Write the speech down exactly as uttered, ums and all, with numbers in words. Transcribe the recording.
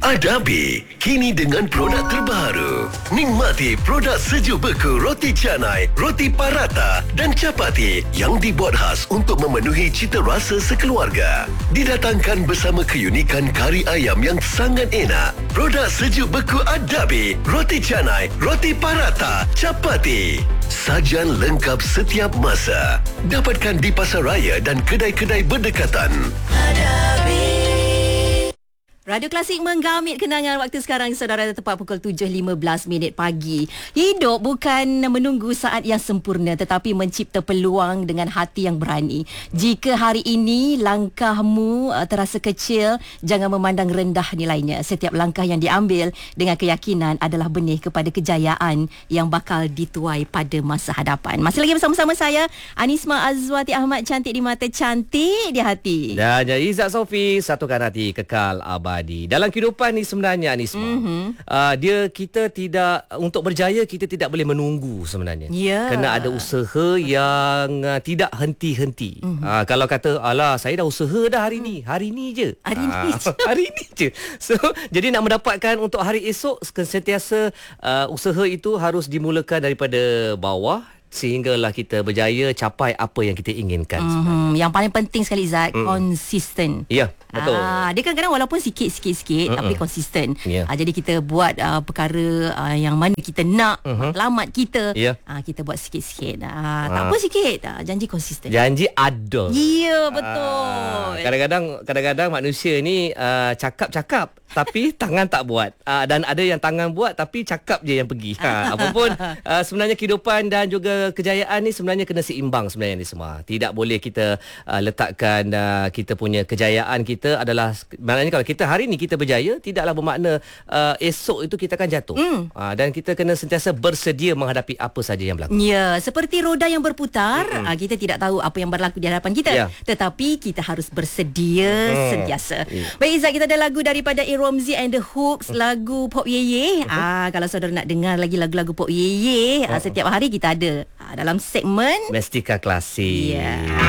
Adabi, kini dengan produk terbaru. Nikmati produk sejuk beku roti canai, roti paratha dan capati yang dibuat khas untuk memenuhi cita rasa sekeluarga. Didatangkan bersama keunikan kari ayam yang sangat enak. Produk sejuk beku Adabi, roti canai, roti paratha, capati. Sajian lengkap setiap masa. Dapatkan di pasaraya dan kedai-kedai berdekatan. Adabi. Radio Klasik menggamit kenangan waktu sekarang saudara, tepat pukul tujuh lima belas minit pagi. Hidup bukan menunggu saat yang sempurna tetapi mencipta peluang dengan hati yang berani. Jika hari ini langkahmu uh, terasa kecil, jangan memandang rendah nilainya. Setiap langkah yang diambil dengan keyakinan adalah benih kepada kejayaan yang bakal dituai pada masa hadapan. Masih lagi bersama-sama saya, Anisma Azwati Ahmad, cantik di mata, cantik di hati. Dan Izzat Sofi, satukan hati kekal abadi. Dalam kehidupan ni sebenarnya Anisma, mm-hmm. uh, dia kita tidak, untuk berjaya kita tidak boleh menunggu sebenarnya. Yeah. Kena ada usaha yang uh, tidak henti-henti. Mm-hmm. Uh, kalau kata, alah saya dah usaha dah hari ni, hari ni je. Hari uh, ni je. hari ni je. So, jadi nak mendapatkan untuk hari esok, sentiasa uh, usaha itu harus dimulakan daripada bawah, sehinggalah kita berjaya capai apa yang kita inginkan. Mm-hmm. Yang paling penting sekali Zat, mm. konsisten. Ya, betul. Ah, dia kadang-kadang walaupun sikit-sikit-sikit Mm-mm. tapi konsisten. Yeah. Ah, jadi kita buat uh, perkara uh, yang mana kita nak, uh-huh. matlamat kita, yeah. ah, kita buat sikit-sikit. Ah, tak apa sikit, ah, janji konsisten. Janji ada. Ya, yeah, betul. Ah, kadang-kadang kadang-kadang manusia ni uh, cakap-cakap tapi tangan tak buat. Uh, dan ada yang tangan buat tapi cakap je yang pergi. Ha, apapun uh, sebenarnya kehidupan dan juga kejayaan ni sebenarnya kena seimbang sebenarnya ni semua. Tidak boleh kita uh, letakkan uh, kita punya kejayaan kita adalah, maknanya kalau kita hari ni kita berjaya, tidaklah bermakna uh, esok itu kita akan jatuh. Mm. Uh, dan kita kena sentiasa bersedia menghadapi apa saja yang berlaku. Ya, seperti roda yang berputar, mm-hmm. uh, kita tidak tahu apa yang berlaku di hadapan kita. Yeah. Tetapi kita harus bersedia mm. sentiasa. Yeah. Baik Izzat, kita ada lagu daripada A. Romzi and the Hooks, mm. lagu Pop Yeye. Mm-hmm. Ah, kalau saudara nak dengar lagi lagu-lagu Pop Yeye, mm. uh, setiap hari kita ada uh, dalam segmen Mestika Klasik. Yeah.